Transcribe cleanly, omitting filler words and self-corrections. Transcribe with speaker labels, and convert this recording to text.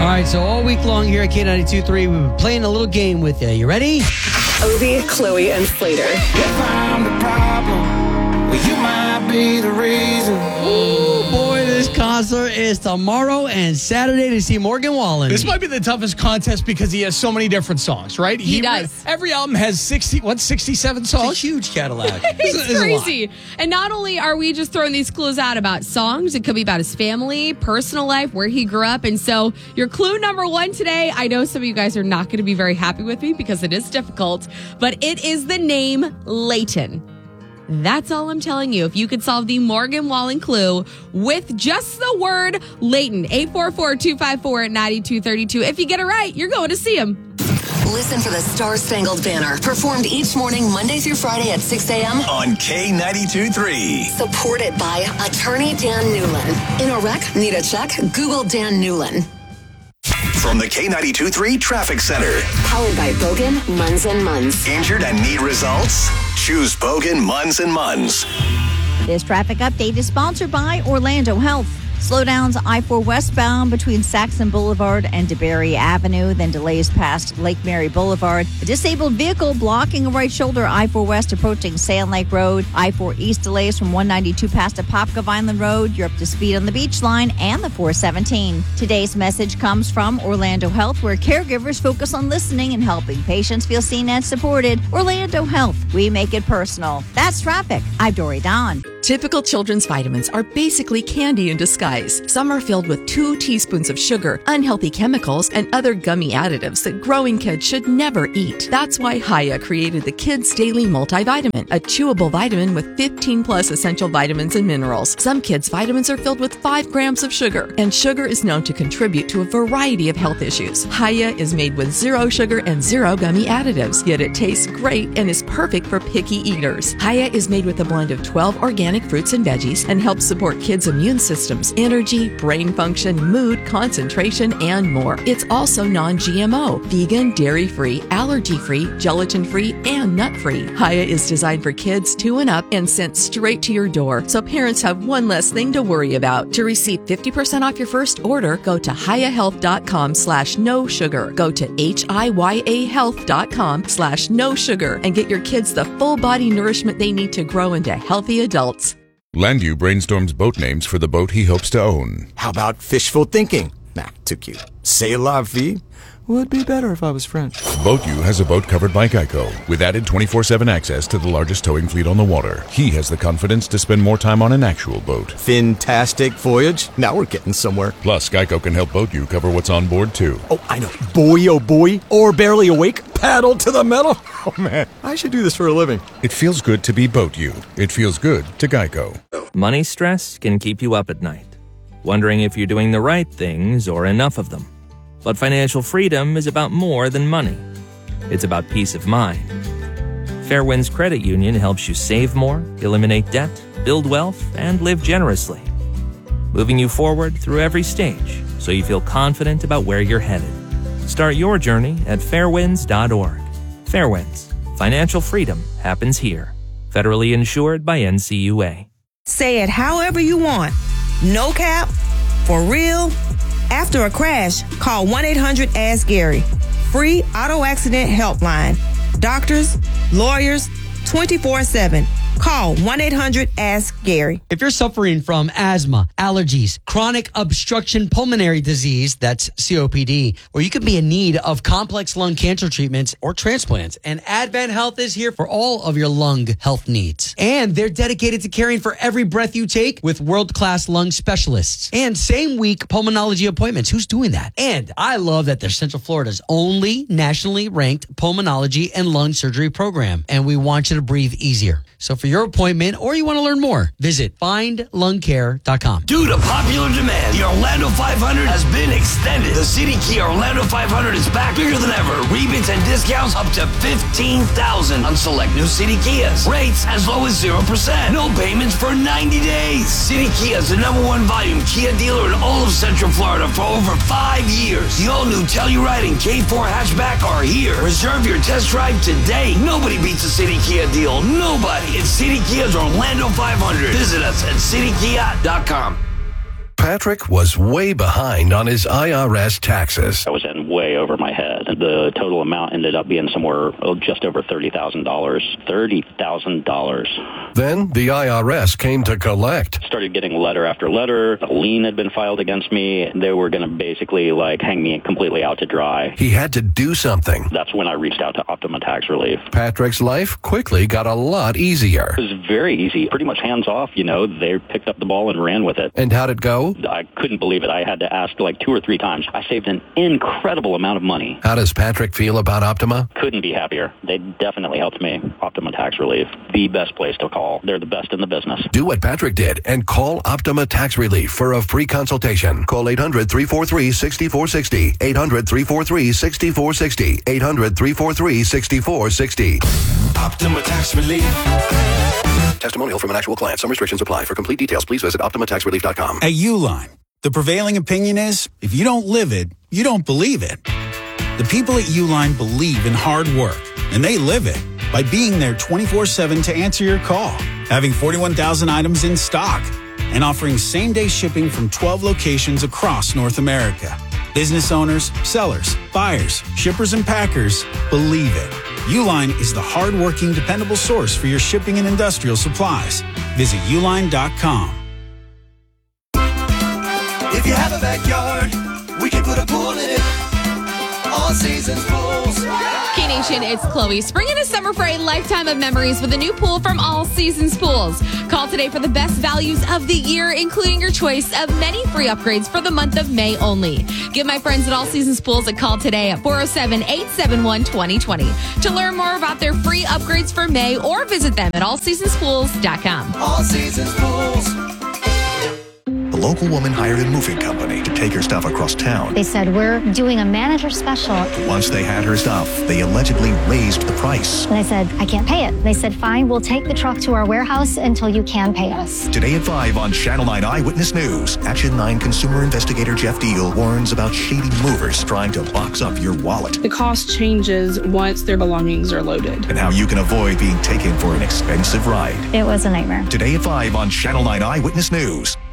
Speaker 1: right, so all week long here at K92.3, we've been playing a little game with you. You ready?
Speaker 2: Obi, Chloe, and Slater.
Speaker 3: If I'm the problem, well, you might be the reason.
Speaker 1: Oh, boy, this concert is tomorrow and Saturday to see Morgan Wallen.
Speaker 4: This might be the toughest contest because he has so many different songs, right?
Speaker 5: He does.
Speaker 4: Every album has 67 songs?
Speaker 1: It's a huge Cadillac.
Speaker 5: It's crazy. And not only are we just throwing these clues out about songs, it could be about his family, personal life, where he grew up. And so your clue number one today, I know some of you guys are not going to be very happy with me because it is difficult, but it is the name Leighton. That's all I'm telling you. If you could solve the Morgan Wallen clue with just the word Leighton, 844-254-9232. If you get it right, you're going to see him.
Speaker 2: Listen for the Star-Spangled Banner, performed each morning, Monday through Friday at 6 a.m.
Speaker 6: on K92.3.
Speaker 2: Supported by attorney Dan Newlin. In a wreck, need a check? Google Dan Newlin.
Speaker 6: From the K92.3 Traffic Center.
Speaker 2: Powered by Bogan, Munz & Munz.
Speaker 6: Injured and need results? Choose Bogan, Munz & Munz.
Speaker 7: This traffic update is sponsored by Orlando Health. Slowdowns I-4 westbound between Saxon Boulevard and DeBerry Avenue, then delays past Lake Mary Boulevard. A disabled vehicle blocking a right shoulder I-4 west approaching Sand Lake Road. I-4 east delays from 192 past Apopka Vineland Road. You're up to speed on the Beach Line and the 417. Today's message comes from Orlando Health, where caregivers focus on listening and helping patients feel seen and supported. Orlando Health, we make it personal. That's traffic. I'm Dory Don.
Speaker 8: Typical children's vitamins are basically candy in disguise. Some are filled with 2 teaspoons of sugar, unhealthy chemicals, and other gummy additives that growing kids should never eat. That's why Hiya created the Kids Daily Multivitamin, a chewable vitamin with 15 plus essential vitamins and minerals. Some kids' vitamins are filled with 5 grams of sugar, and sugar is known to contribute to a variety of health issues. Hiya is made with 0 sugar and 0 gummy additives, yet it tastes great and is perfect for picky eaters. Hiya is made with a blend of 12 organic fruits and veggies and helps support kids' immune systems, energy, brain function, mood, concentration, and more. It's also non-GMO, vegan, dairy-free, allergy-free, gelatin-free, and nut-free. Hiya is designed for kids 2 and up and sent straight to your door, so parents have one less thing to worry about. To receive 50% off your first order, go to hiyahealth.com/no sugar. Go to hiyahealth.com/no sugar and get your kids the full body nourishment they need to grow into healthy adults.
Speaker 9: Landview brainstorms boat names for the boat he hopes to own.
Speaker 10: How about fishful thinking? Nah, too cute. C'est la vie? Would be better if I was French.
Speaker 9: BoatU has a boat covered by Geico with added 24/7 access to the largest towing fleet on the water. He has the confidence to spend more time on an actual boat.
Speaker 10: Fantastic voyage. Now we're getting somewhere.
Speaker 9: Plus, Geico can help BoatU cover what's on board, too.
Speaker 10: Oh, I know. Boy, oh boy. Or barely awake. Paddle to the metal. Oh, man. I should do this for a living.
Speaker 9: It feels good to be BoatU. It feels good to Geico.
Speaker 11: Money stress can keep you up at night, wondering if you're doing the right things or enough of them. But financial freedom is about more than money. It's about peace of mind. Fairwinds Credit Union helps you save more, eliminate debt, build wealth, and live generously, moving you forward through every stage so you feel confident about where you're headed. Start your journey at fairwinds.org. Fairwinds. Financial freedom happens here. Federally insured by NCUA.
Speaker 12: Say it however you want. No cap. For real. After a crash, call 1-800-ASK-GARY. Free auto accident helpline. Doctors, lawyers, 24/7. Call 1-800-ASK-GARY.
Speaker 1: If you're suffering from asthma, allergies, chronic obstruction pulmonary disease, that's COPD, or you could be in need of complex lung cancer treatments or transplants, and Advent Health is here for all of your lung health needs. And they're dedicated to caring for every breath you take with world-class lung specialists. And same-week pulmonology appointments. Who's doing that? And I love that they're Central Florida's only nationally ranked pulmonology and lung surgery program. And we want you to breathe easier. So for your appointment or you want to learn more, visit findlungcare.com.
Speaker 6: Due to popular demand, the Orlando 500 has been extended. The City Kia Orlando 500 is back bigger than ever. Rebates and discounts up to $15,000 on select new City Kias. Rates as low as 0%. No payments for 90 days. City Kia is the #1 volume Kia dealer in all of Central Florida for over 5 years. The all-new Telluride and K4 hatchback are here. Reserve your test drive today. Nobody beats a City Kia deal. Nobody. It's City Kia's Orlando 500. Visit us at citykia.com.
Speaker 13: Patrick was way behind on his IRS taxes.
Speaker 14: I was in way over my head. The total amount ended up being somewhere just over $30,000. $30,000.
Speaker 13: Then the IRS came to collect.
Speaker 14: Started getting letter after letter. A lien had been filed against me. They were going to basically hang me completely out to dry.
Speaker 13: He had to do something.
Speaker 14: That's when I reached out to Optima Tax Relief.
Speaker 13: Patrick's life quickly got a lot easier.
Speaker 14: It was very easy, pretty much hands off. They picked up the ball and ran with it.
Speaker 13: And how'd it go?
Speaker 14: I couldn't believe it. I had to ask 2 or 3 times. I saved an incredible amount of money.
Speaker 13: How does Patrick feel about Optima?
Speaker 14: Couldn't be happier. They definitely helped me. Optima Tax Relief, the best place to call. They're the best in the business.
Speaker 13: Do what Patrick did and call Optima Tax Relief for a free consultation. Call 800-343-6460. 800-343-6460. 800-343-6460.
Speaker 3: Optima Tax Relief.
Speaker 13: Testimonial from an actual client. Some restrictions apply. For complete details, please visit OptimaTaxRelief.com.
Speaker 15: At Uline, the prevailing opinion is, if you don't live it, you don't believe it. The people at Uline believe in hard work, and they live it by being there 24/7 to answer your call, having 41,000 items in stock, and offering same-day shipping from 12 locations across North America. Business owners, sellers, buyers, shippers, and packers believe it. Uline is the hard-working, dependable source for your shipping and industrial supplies. Visit uline.com.
Speaker 3: If you have a backyard, we can put a pool in it. All seasons pools.
Speaker 5: K-Nation, it's Chloe. Spring into summer for a lifetime of memories with a new pool from All Seasons Pools. Call today for the best values of the year, including your choice of many free upgrades for the month of May only. Give my friends at All Seasons Pools a call today at 407-871-2020 to learn more about their free upgrades for May or visit them at allseasonspools.com.
Speaker 3: All Seasons Pools.
Speaker 16: A local woman hired a moving company to take her stuff across town.
Speaker 17: They said, we're doing a manager special.
Speaker 16: Once they had her stuff, they allegedly raised the price.
Speaker 17: And I said, I can't pay it. They said, fine, we'll take the truck to our warehouse until you can pay us.
Speaker 16: Today at 5 on Channel 9 Eyewitness News, Action 9 consumer investigator Jeff Deal warns about shady movers trying to box up your wallet.
Speaker 18: The cost changes once their belongings are loaded.
Speaker 16: And how you can avoid being taken for an expensive ride.
Speaker 17: It was a nightmare.
Speaker 16: Today at 5 on Channel 9 Eyewitness News.